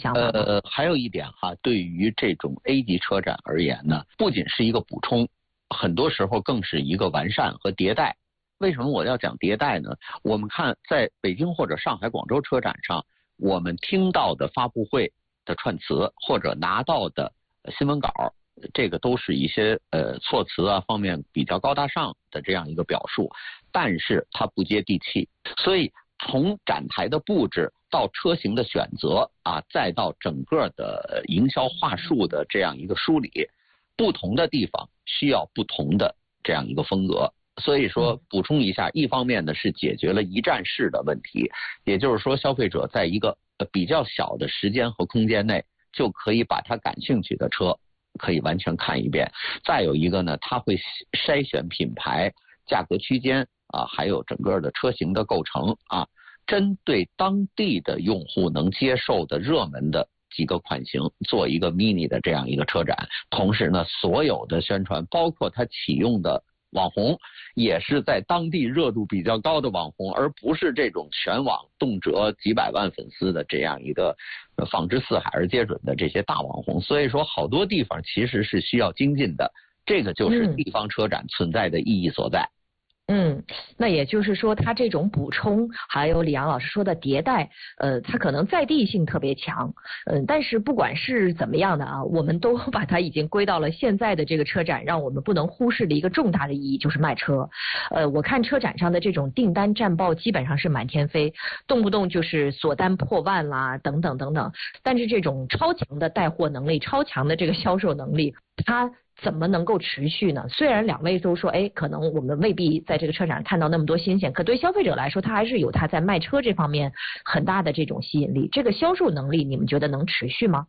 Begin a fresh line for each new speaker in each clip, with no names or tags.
想法吗？
还有一点哈，对于这种 A 级车展而言呢，不仅是一个补充，很多时候更是一个完善和迭代。为什么我要讲迭代呢？我们看在北京或者上海、广州车展上，我们听到的发布会的串词或者拿到的新闻稿，这个都是一些措辞啊方面比较高大上的这样一个表述，但是它不接地气。所以从展台的布置到车型的选择啊，再到整个的营销话术的这样一个梳理，不同的地方需要不同的这样一个风格。所以说补充一下，一方面呢是解决了一站式的问题，也就是说消费者在一个比较小的时间和空间内就可以把他感兴趣的车可以完全看一遍。再有一个呢，他会筛选品牌、价格区间啊，还有整个的车型的构成啊，针对当地的用户能接受的热门的几个款型做一个 mini 的这样一个车展。同时呢，所有的宣传包括他启用的网红也是在当地热度比较高的网红，而不是这种全网动辄几百万粉丝的这样一个放之四海而皆准的这些大网红。所以说好多地方其实是需要精进的，这个就是地方车展存在的意义所在。
那也就是说它这种补充还有李阳老师说的迭代，它可能在地性特别强，但是不管是怎么样的啊，我们都把它已经归到了现在的这个车展让我们不能忽视的一个重大的意义，就是卖车。我看车展上的这种订单战报基本上是满天飞，动不动就是锁单破万啦等等等等，但是这种超强的带货能力、超强的这个销售能力，它怎么能够持续呢？虽然两位都说，可能我们未必在这个车展看到那么多新鲜，可对消费者来说，他还是有他在卖车这方面很大的这种吸引力。这个销售能力，你们觉得能持续吗？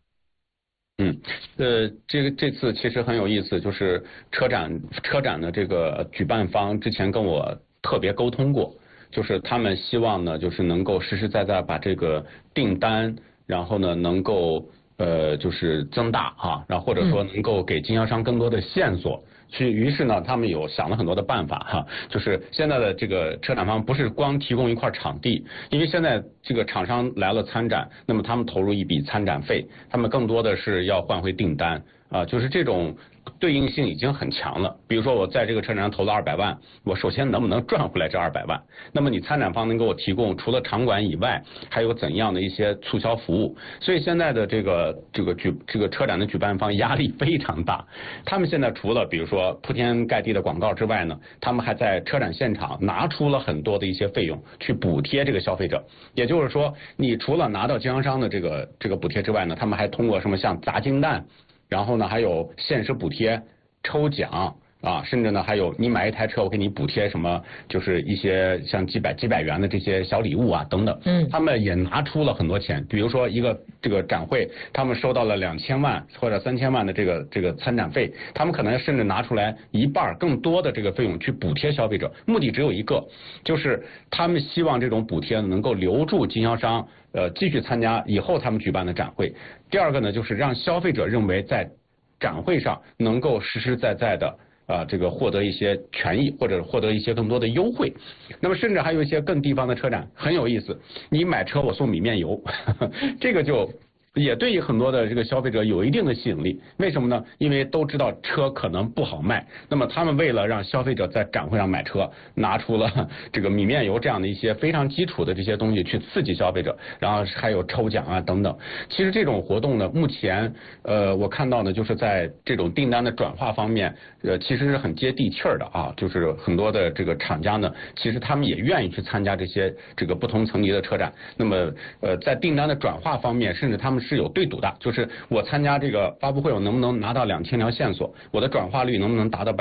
这次其实很有意思，就是车展的这个举办方之前跟我特别沟通过，就是他们希望呢，就是能够实实在在把这个订单，然后呢能够就是增大啊，然后或者说能够给经销商更多的线索。于是呢，他们有想了很多的办法哈，就是现在的这个车展方不是光提供一块场地，因为现在这个厂商来了参展，那么他们投入一笔参展费，他们更多的是要换回订单啊，就是这种对应性已经很强了。比如说我在这个车展上投了200万，我首先能不能赚回来这200万？那么你参展方能给我提供除了场馆以外，还有怎样的一些促销服务？所以现在的这个车展的举办方压力非常大，他们现在除了比如说铺天盖地的广告之外呢，他们还在车展现场拿出了很多的一些费用去补贴这个消费者。也就是说，你除了拿到经销商的这个补贴之外呢，他们还通过什么像砸金蛋，然后呢还有限时补贴、抽奖啊，甚至呢还有你买一台车我给你补贴什么，就是一些像几百元的这些小礼物啊等等。他们也拿出了很多钱，比如说这个展会，他们收到了2000万或者3000万的这个参展费，他们可能甚至拿出来一半更多的这个费用去补贴消费者，目的只有一个，就是他们希望这种补贴能够留住经销商继续参加以后他们举办的展会。第二个呢，就是让消费者认为在展会上能够实实在在的这个获得一些权益或者获得一些更多的优惠。那么甚至还有一些更地方的车展很有意思，你买车我送米面油这个就也对于很多的这个消费者有一定的吸引力。为什么呢？因为都知道车可能不好卖，那么他们为了让消费者在展会上买车，拿出了这个米面油这样的一些非常基础的这些东西去刺激消费者，然后还有抽奖啊等等。其实这种活动呢，目前我看到呢，就是在这种订单的转化方面，其实是很接地气儿的啊，就是很多的这个厂家呢，其实他们也愿意去参加这个不同层级的车展。那么在订单的转化方面，甚至他们是有对赌的，就是我参加这个发布会，我能不能拿到2000条线索，我的转化率能不能达到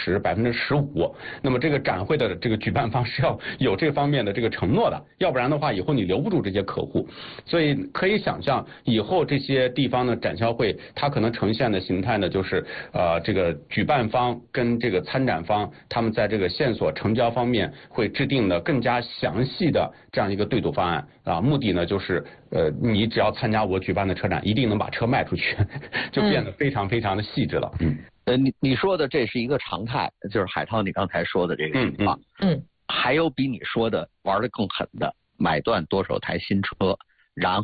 10%、15%？那么这个展会的这个举办方是要有这方面的这个承诺的，要不然的话以后你留不住这些客户。所以可以想象以后这些地方的展销会，它可能呈现的形态呢，就是这个举办方跟这个参展方，他们在这个线索成交方面会制定的更加详细的这样一个对赌方案啊，目的呢就是你只要参加我举办的车展，一定能把车卖出去，就变得非常非常的细致了。
你说的这是一个常态，就是海涛你刚才说的这个情况。还有比你说的玩得更狠的，买断多少台新车，然后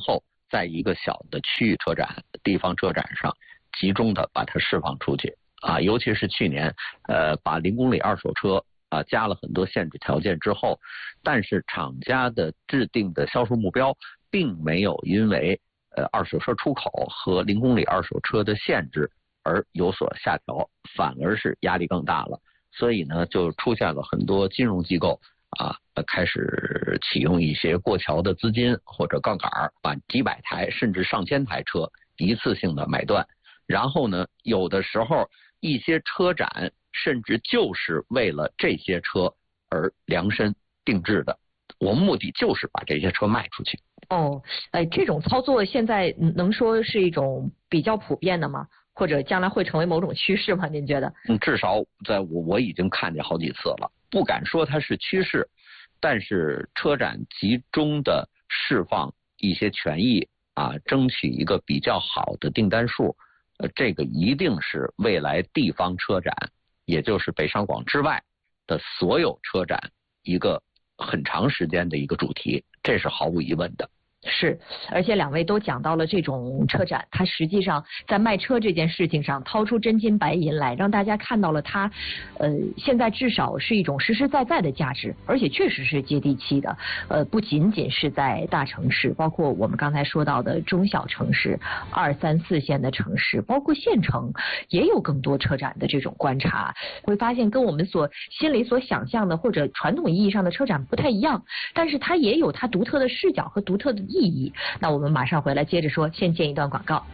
在一个小的区域车展、地方车展上集中的把它释放出去啊，尤其是去年把0公里二手车加了很多限制条件之后，但是厂家的制定的销售目标并没有因为二手车出口和0公里二手车的限制而有所下调，反而是压力更大了。所以呢，就出现了很多金融机构开始启用一些过桥的资金或者杠杆，把几百台甚至上千台车一次性的买断。然后呢，有的时候一些车展甚至就是为了这些车而量身定制的，我们目的就是把这些车卖出去。
这种操作现在能说是一种比较普遍的吗？或者将来会成为某种趋势吗？您觉得？
至少在我已经看见好几次了，不敢说它是趋势，但是车展集中的释放一些权益争取一个比较好的订单数，这个一定是未来地方车展，也就是北上广之外的所有车展一个很长时间的一个主题，这是毫无疑问的。
是，而且两位都讲到了这种车展，它实际上在卖车这件事情上掏出真金白银来，让大家看到了它，现在至少是一种实实在在的价值，而且确实是接地气的。不仅仅是在大城市，包括我们刚才说到的中小城市、2、3、4线的城市，包括县城，也有更多车展的这种观察，会发现跟我们心里所想象的或者传统意义上的车展不太一样，但是它也有它独特的视角和独特的意义。那我们马上回来接着说，先见一段广告。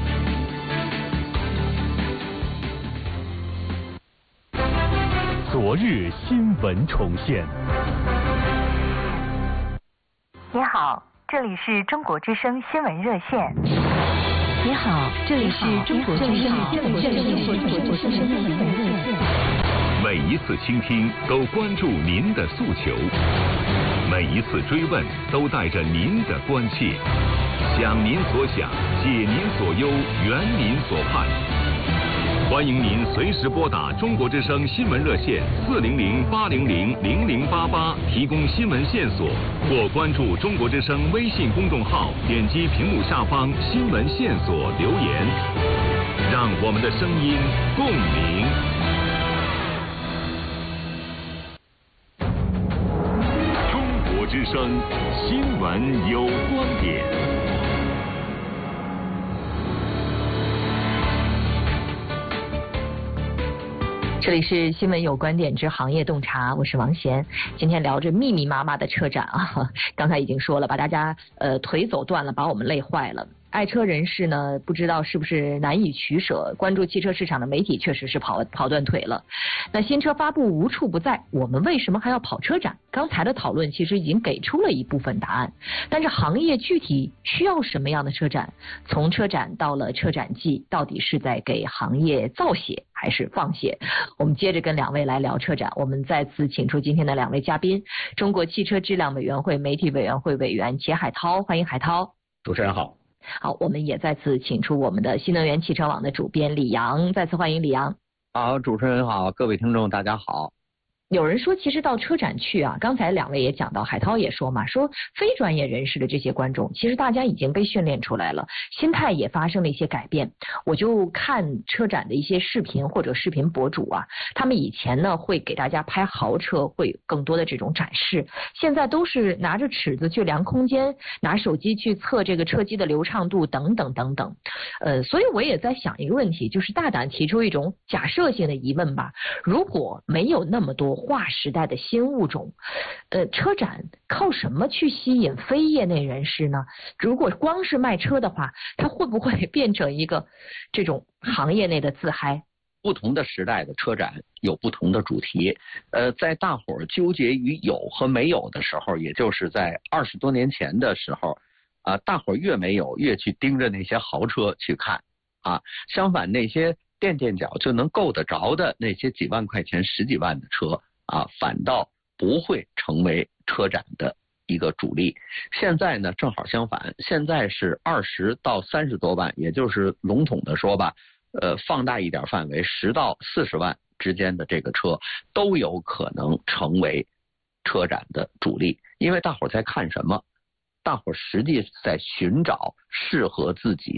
昨日新闻重现。
你好，这里是中国之声新闻热线。
你好，这里是中国之声新闻热线。
每一次倾听都关注您的诉求，每一次追问都带着您的关切，想您所想，解您所忧，圆您所盼。欢迎您随时拨打中国之声新闻热线400-800-0088提供新闻线索，或关注中国之声微信公众号，点击屏幕下方新闻线索留言，让我们的声音共鸣。中国之声新闻有观点。
这里是新闻有观点之行业洞察，我是王贤。今天聊着密密麻麻的车展刚才已经说了，把大家腿走断了，把我们累坏了。爱车人士呢，不知道是不是难以取舍，关注汽车市场的媒体确实是跑断腿了。那新车发布无处不在，我们为什么还要跑车展？刚才的讨论其实已经给出了一部分答案，但是行业具体需要什么样的车展？从车展到了车展季，到底是在给行业造血还是放血？我们接着跟两位来聊车展。我们再次请出今天的两位嘉宾，中国汽车质量委员会媒体委员会委员钱海涛，欢迎海涛。
主持人好。
好，我们也再次请出我们的新能源汽车网的主编李阳，再次欢迎李阳。
好，主持人好，各位听众大家好。
有人说其实到车展去刚才两位也讲到，海涛也说嘛，说非专业人士的这些观众其实大家已经被训练出来了，心态也发生了一些改变。我就看车展的一些视频或者视频博主他们以前呢会给大家拍豪车，会更多的这种展示，现在都是拿着尺子去量空间，拿手机去测这个车机的流畅度等等等等。所以我也在想一个问题，就是大胆提出一种假设性的疑问吧，如果没有那么多划时代的新物种，车展靠什么去吸引非业内人士呢？如果光是卖车的话，它会不会变成一个这种行业内的自嗨？
不同的时代的车展有不同的主题，在大伙儿纠结于有和没有的时候，也就是在20多年前的时候，大伙儿越没有越去盯着那些豪车去看相反那些垫垫脚就能够得着的那些几万块钱、10几万的车反倒不会成为车展的一个主力。现在呢正好相反，现在是20到30多万，也就是笼统的说吧，放大一点范围，10到40万之间的这个车都有可能成为车展的主力。因为大伙儿在看什么？ 大伙儿实际是在寻找适合自己